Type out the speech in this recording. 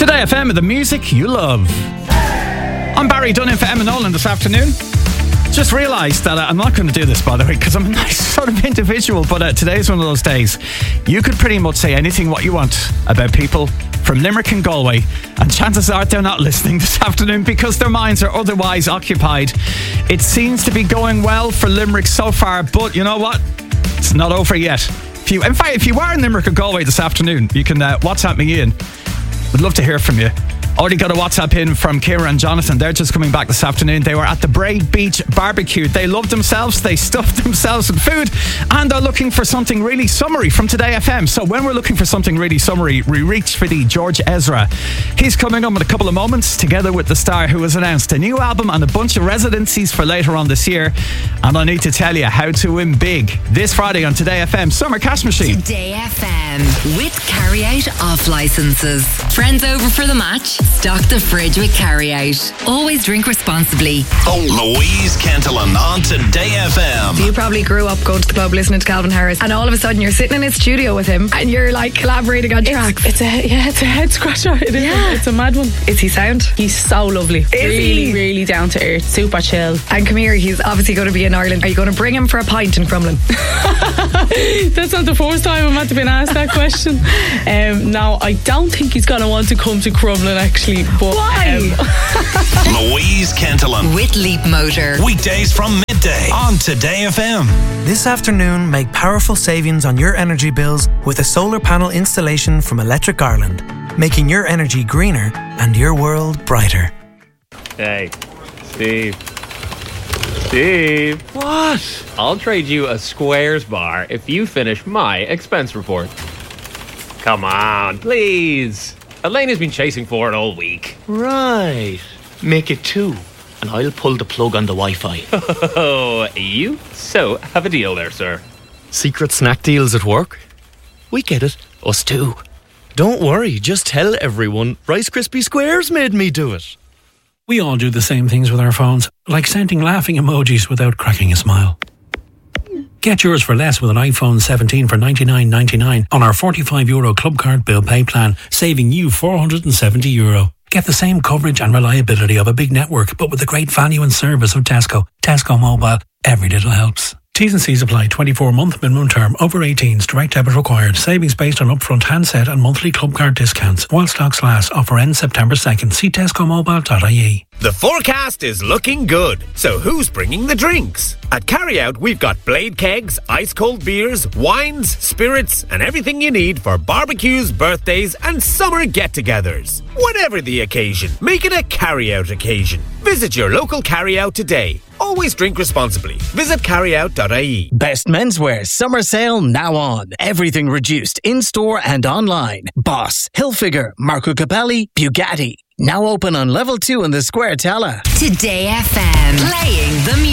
Today FM with the music you love. I'm Barry Dunn in for Emma Nolan this afternoon. Just realised that I'm not going to do this, by the way, because I'm a nice sort of individual, but today's one of those days. You could pretty much say anything what you want about people from Limerick and Galway, and chances are they're not listening this afternoon because their minds are otherwise occupied. It seems to be going well for Limerick so far, but you know what? It's not over yet. If you are in Limerick or Galway this afternoon, you can WhatsApp me in. Would love to hear from you. Already got a WhatsApp in from Kira and Jonathan. They're just coming back this afternoon. They were at the Bray Beach barbecue. They loved themselves. They stuffed themselves with food. And they're looking for something really summery from Today FM. So when we're looking for something really summery, we reach for the George Ezra. He's coming on with a couple of moments, together with the star who has announced a new album and a bunch of residencies for later on this year. And I need to tell you how to win big. This Friday on Today FM, Summer Cash Machine. Today FM with Carry Out off licenses. Friends over for the match? Stock the fridge with Carry Out. Always drink responsibly. Louise Cantillon on Today FM. You probably grew up going to the pub listening to Calvin Harris, and all of a sudden you're sitting in his studio with him and you're like collaborating on tracks. It's a head scratcher. It is. Yeah. It's a mad one. Is he sound? He's so lovely. Really down to earth. Super chill. And come here, he's obviously going to be in Ireland. Are you going to bring him for a pint in Crumlin? That's not the first time I'm been asked that question. No, I don't think he's going to want to come to Crumlin actually. But, why? Louise Cantillon with Leap Motor. Weekdays from midday on Today FM. This afternoon, make powerful savings on your energy bills with a solar panel installation from Electric Ireland, making your energy greener and your world brighter. Hey, Steve. Steve. What? I'll trade you a Squares bar if you finish my expense report. Come on, please. Elaine has been chasing for it all week. Right. Make it 2, and I'll pull the plug on the Wi-Fi. Oh, you so have a deal there, sir. Secret snack deals at work? We get it. Us too. Don't worry, just tell everyone Rice Krispie Squares made me do it. We all do the same things with our phones, like sending laughing emojis without cracking a smile. Get yours for less with an iPhone 17 for €99.99 on our €45 Club Card Bill Pay plan, saving you €470. Get the same coverage and reliability of a big network, but with the great value and service of Tesco. Tesco Mobile. Every little helps. T's and C's apply. 24-month minimum term. Over 18s. Direct debit required. Savings based on upfront handset and monthly club card discounts. While stocks last. Offer ends September 2nd. See tescomobile.ie. The forecast is looking good. So who's bringing the drinks? At Carry Out, we've got blade kegs, ice cold beers, wines, spirits, and everything you need for barbecues, birthdays, and summer get-togethers. Whatever the occasion, make it a Carry Out occasion. Visit your local Carry Out today. Always drink responsibly. Visit carryout.ie. Best menswear summer sale now on. Everything reduced in-store and online. Boss, Hilfiger, Marco Capelli, Bugatti. Now open on level 2 in the Square Tella. Today FM. Playing the music.